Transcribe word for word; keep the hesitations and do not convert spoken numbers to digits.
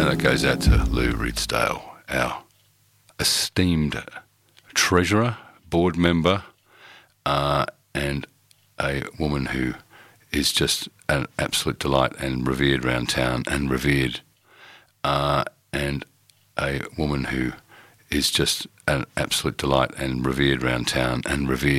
And that goes out to Lou Ridsdale, our esteemed treasurer, board member, uh, and a woman who is just an absolute delight and revered around town and revered, uh, and a woman who is just an absolute delight and revered around town and revered.